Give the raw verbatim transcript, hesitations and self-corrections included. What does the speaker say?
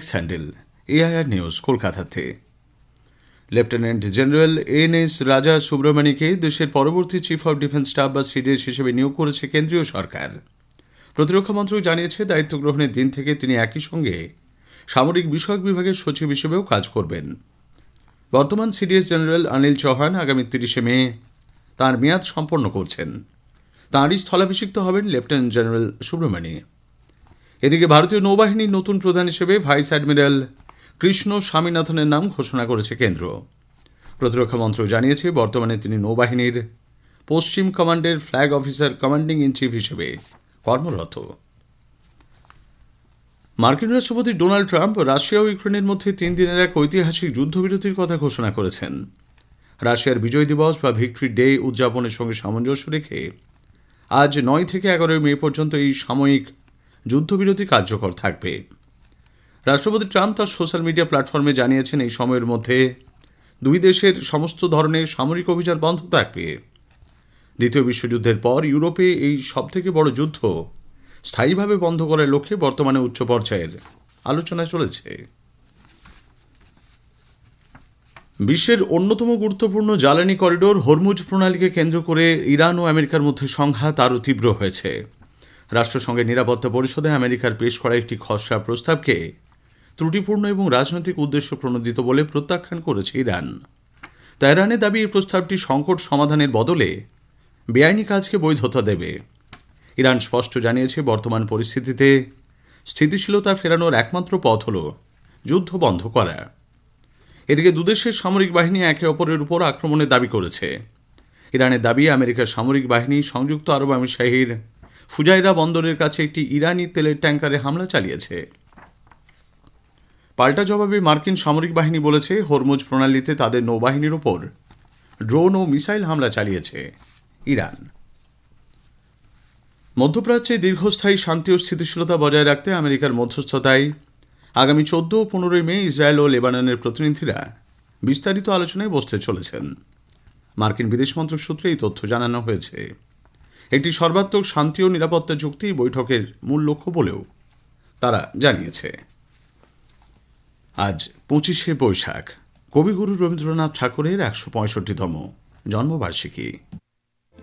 X handle AIR news কলকাতাতে। Lieutenant general N S রাজা সুব্রমণিকে দেশের পরবর্তী চিফ অব ডিফেন্স স্টাফ বা সিডিএস হিসেবে নিয়োগ করেছে কেন্দ্রীয় সরকার। প্রতিরক্ষা মন্ত্রক জানিয়েছে, দায়িত্ব গ্রহণের দিন থেকে তিনি একই সঙ্গে সামরিক বিষয়ক বিভাগের সচিব হিসেবেও কাজ করবেন। বর্তমান সিডিএস জেনারেল অনিল চৌহান আগামী তিরিশে মে তাঁর মেয়াদ সম্পন্ন করছেন। তাঁরই স্থলাভিষিক্ত হবেন লেফটেন্যান্ট জেনারেল সুব্রমণি। এদিকে ভারতীয় নৌবাহিনীর নতুন প্রধান হিসেবে ভাইস অ্যাডমিরাল কৃষ্ণ স্বামীনাথনের নাম ঘোষণা করেছে কেন্দ্র। প্রতিরক্ষা মন্ত্রক জানিয়েছে, বর্তমানে তিনি নৌবাহিনীর পশ্চিম কমান্ডের flag officer commanding in chief হিসেবে কর্মরত। মার্কিন রাষ্ট্রপতি ডোনাল্ড ট্রাম্প রাশিয়া ও ইউক্রেনের মধ্যে তিন দিনের এক ঐতিহাসিক যুদ্ধবিরতির কথা ঘোষণা করেছেন। রাশিয়ার বিজয় দিবস বা ভিক্টরি ডে উদযাপনের সঙ্গে সামঞ্জস্য রেখে আজ নয় থেকে এগারোই মে পর্যন্ত এই সাময়িক যুদ্ধবিরতি কার্যকর থাকবে। রাষ্ট্রপতি ট্রাম্প তার সোশ্যাল মিডিয়া প্ল্যাটফর্মে জানিয়েছেন, এই সময়ের মধ্যে দুই দেশের সমস্ত ধরনের সামরিক অভিযান বন্ধ থাকবে। দ্বিতীয় বিশ্বযুদ্ধের পর ইউরোপে এই সবথেকে বড় যুদ্ধ স্থায়ীভাবে বন্ধ করার লক্ষ্যে বর্তমানে উচ্চ পর্যায়ের আলোচনা চলেছে। বিশ্বের অন্যতম গুরুত্বপূর্ণ জ্বালানি করিডোর হরমুজ প্রণালীকে কেন্দ্র করে ইরান ও আমেরিকার মধ্যে সংঘাত আরও তীব্র হয়েছে। রাষ্ট্রসংঘের নিরাপত্তা পরিষদে আমেরিকার পেশ করা একটি খসড়া প্রস্তাবকে ত্রুটিপূর্ণ এবং রাজনৈতিক উদ্দেশ্য প্রণোদিত বলে প্রত্যাখ্যান করেছে ইরান। তেহরানের দাবি, এই প্রস্তাবটি সংকট সমাধানের বদলে বেআইনি কাজকে বৈধতা দেবে। ইরান স্পষ্ট জানিয়েছে, বর্তমান পরিস্থিতিতে স্থিতিশীলতা ফেরানোর একমাত্র পথ হল যুদ্ধ বন্ধ করা। এদিকে দুদেশের সামরিক বাহিনী একে অপরের উপর আক্রমণের দাবি করেছে। ইরানের দাবি, আমেরিকার সামরিক বাহিনী সংযুক্ত আরব আমিরশাহীর ফুজাইরা বন্দরের কাছে একটি ইরানি তেলের ট্যাঙ্কারে হামলা চালিয়েছে। পাল্টা জবাবে মার্কিন সামরিক বাহিনী বলেছে, হরমুজ প্রণালীতে তাদের নৌবাহিনীর ওপর ড্রোন ও মিসাইল হামলা চালিয়েছে ইরান। মধ্যপ্রাচ্যে দীর্ঘস্থায়ী শান্তি ও স্থিতিশীলতা বজায় রাখতে আমেরিকার মধ্যস্থতায় আগামী চোদ্দ ও পনেরোই মে ইসরায়েল ও লেবাননের প্রতিনিধিরা বিস্তারিত আলোচনায় বসতে চলেছেন। মার্কিন বিদেশ মন্ত্রক সূত্রে এই তথ্য জানানো হয়েছে। একটি সর্বাত্মক শান্তি ও নিরাপত্তা চুক্তি বৈঠকের মূল লক্ষ্য বলেও তারা জানিয়েছে। আজ পঁচিশে বৈশাখ, কবিগুরু রবীন্দ্রনাথ ঠাকুরের একশো পঁয়ষট্টিতম জন্মবার্ষিকী।